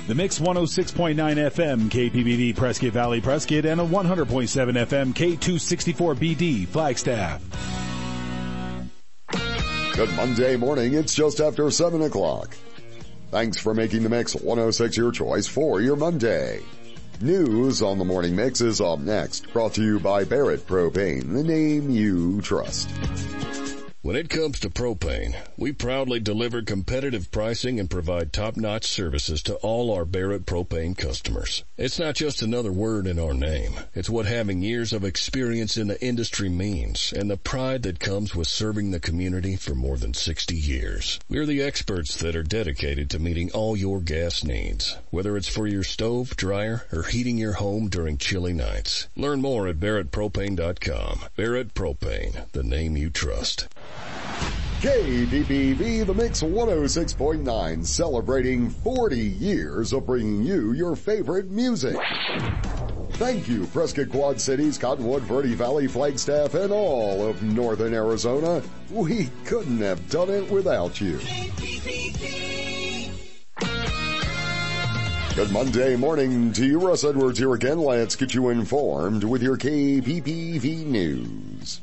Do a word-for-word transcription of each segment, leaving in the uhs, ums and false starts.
The Mix one oh six point nine F M, K P B V Prescott Valley Prescott, and a one hundred point seven F M, K two sixty-four B D Flagstaff. Good Monday morning. It's just after seven o'clock. Thanks for making the Mix one oh six your choice for your Monday. News on the Morning Mix is up next, brought to you by Barrett Propane, the name you trust. When it comes to propane, we proudly deliver competitive pricing and provide top-notch services to all our Barrett Propane customers. It's not just another word in our name. It's what having years of experience in the industry means, and the pride that comes with serving the community for more than sixty years. We're the experts that are dedicated to meeting all your gas needs, whether it's for your stove, dryer, or heating your home during chilly nights. Learn more at Barrett Propane dot com. Barrett Propane, the name you trust. K P B V, the Mix one oh six point nine, celebrating forty years of bringing you your favorite music. Thank you, Prescott Quad Cities, Cottonwood, Verde Valley, Flagstaff, and all of northern Arizona. We couldn't have done it without you. Good Monday morning to you. Russ Edwards here again. Let's get you informed with your K P P V News.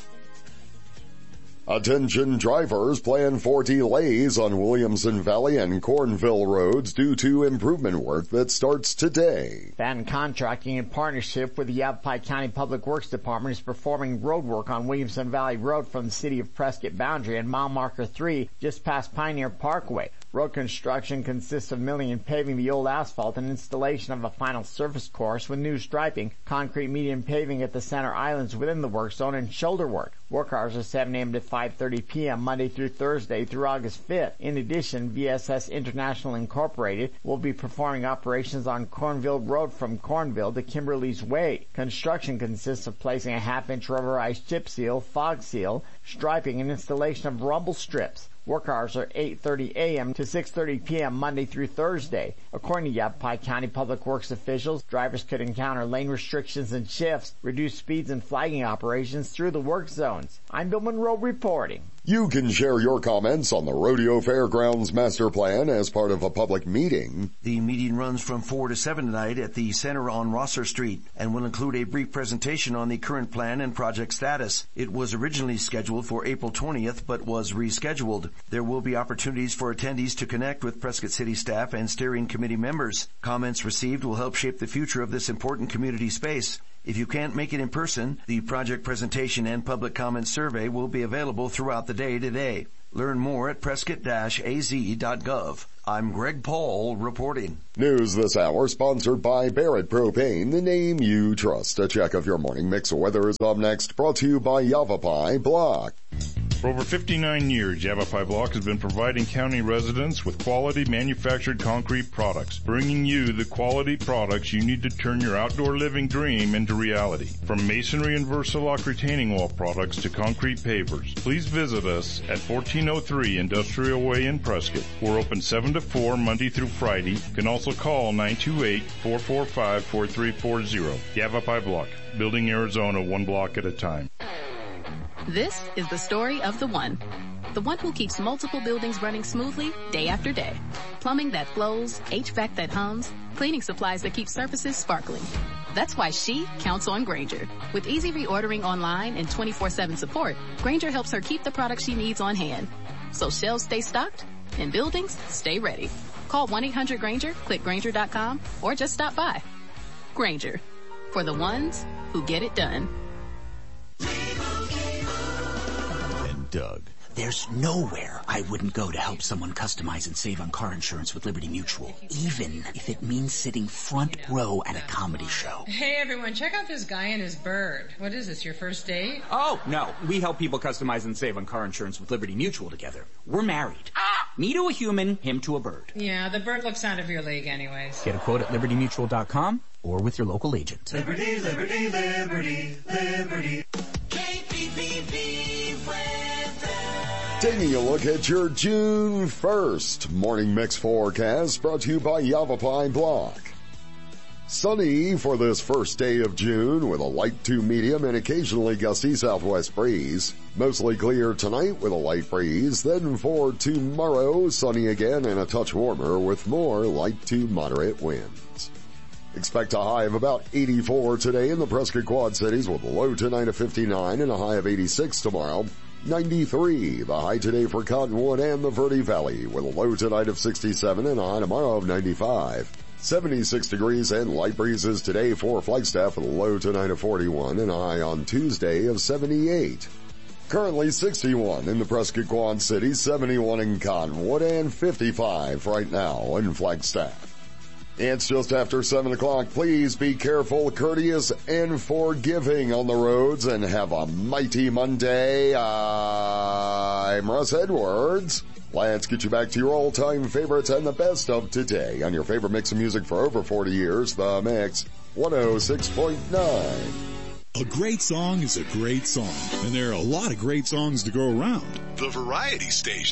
Attention drivers, plan for delays on Williamson Valley and Cornville roads due to improvement work that starts today. Batten Contracting, in partnership with the Yavapai County Public Works Department, is performing road work on Williamson Valley Road from the City of Prescott boundary and mile marker three just past Pioneer Parkway. Road construction consists of milling and paving the old asphalt and installation of a final surface course with new striping, concrete medium paving at the center islands within the work zone, and shoulder work. Work hours are seven a.m. to five thirty p.m. Monday through Thursday through August fifth. In addition, V S S International Incorporated will be performing operations on Cornville Road from Cornville to Kimberly's Way. Construction consists of placing a half-inch rubberized chip seal, fog seal, striping, and installation of rumble strips. Work hours are eight thirty a.m. to six thirty p.m. Monday through Thursday. According to Yavapai County Public Works officials, drivers could encounter lane restrictions and shifts, reduced speeds, and flagging operations through the work zones. I'm Bill Monroe reporting. You can share your comments on the Rodeo Fairgrounds Master Plan as part of a public meeting. The meeting runs from four to seven tonight at the Center on Rosser Street and will include a brief presentation on the current plan and project status. It was originally scheduled for April twentieth but was rescheduled. There will be opportunities for attendees to connect with Prescott City staff and steering committee members. Comments received will help shape the future of this important community space. If you can't make it in person, the project presentation and public comment survey will be available throughout the day today. Learn more at prescott dash a z dot gov. I'm Greg Paul reporting. News this hour sponsored by Barrett Propane, the name you trust. A check of your morning mix of weather is up next, brought to you by Yavapai Block. For over fifty-nine years, Yavapai Block has been providing county residents with quality manufactured concrete products, bringing you the quality products you need to turn your outdoor living dream into reality. From masonry and Versalock retaining wall products to concrete pavers, please visit us at fourteen oh three Industrial Way in Prescott. We're open seven to four Monday through Friday. You can also call nine two eight, four four five, four three four zero. Yavapai Block, building Arizona one block at a time. This is the story of the one. The one who keeps multiple buildings running smoothly day after day. Plumbing that flows, H V A C that hums, cleaning supplies that keep surfaces sparkling. That's why she counts on Grainger. With easy reordering online and twenty-four seven support, Grainger helps her keep the products she needs on hand. So shelves stay stocked and buildings stay ready. Call one eight hundred Grainger, click Grainger dot com, or just stop by. Grainger, for the ones who get it done. And Doug. There's nowhere I wouldn't go to help someone customize and save on car insurance with Liberty Mutual, even if it means sitting front row at a comedy show. Hey everyone, check out this guy and his bird. What is this, your first date? Oh, no. We help people customize and save on car insurance with Liberty Mutual together. We're married. Me to a human, him to a bird. Yeah, the bird looks out of your league anyways. Get a quote at liberty mutual dot com or with your local agent. Liberty, liberty, liberty, liberty. K P P V weather. Taking a look at your June first morning mix forecast, brought to you by Yavapai Block. Sunny for this first day of June with a light to medium and occasionally gusty southwest breeze. Mostly clear tonight with a light breeze. Then for tomorrow, sunny again and a touch warmer with more light to moderate winds. Expect a high of about eighty-four today in the Prescott Quad Cities with a low tonight of fifty-nine and a high of eighty-six tomorrow. ninety-three, the high today for Cottonwood and the Verde Valley with a low tonight of sixty-seven and a high tomorrow of ninety-five. seventy-six degrees and light breezes today for Flagstaff with a low tonight of forty-one and a high on Tuesday of seventy-eight. Currently sixty-one in the Prescott Quad Cities, seventy-one in Cottonwood, and fifty-five right now in Flagstaff. It's just after seven o'clock. Please be careful, courteous, and forgiving on the roads, and have a mighty Monday. I'm Russ Edwards. Let's get you back to your all-time favorites and the best of today on your favorite mix of music for over forty years, The Mix one oh six point nine. A great song is a great song, and there are a lot of great songs to go around. The Variety Station.